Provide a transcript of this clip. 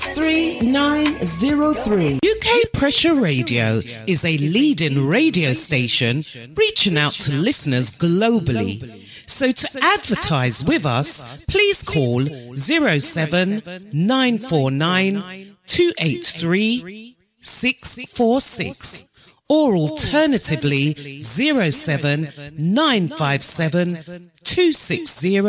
3903. UK Pressure Radio is a leading radio station reaching out to listeners globally. So to advertise with us, please call 07 949 283 646 or alternatively 07 957 260